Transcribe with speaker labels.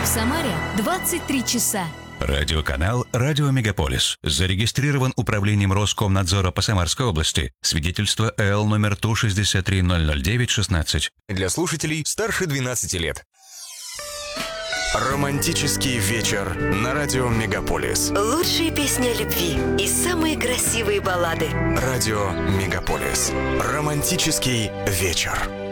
Speaker 1: Самаре 23 часа.
Speaker 2: Радиоканал «Радио Мегаполис» зарегистрирован Управлением Роскомнадзора по Самарской области. Свидетельство ЭЛ номер Ту-63-009-16.
Speaker 3: Для слушателей старше 12 лет. Романтический вечер на радио Мегаполис.
Speaker 4: Лучшие песни о любви и самые красивые баллады.
Speaker 3: Радио Мегаполис. Романтический вечер.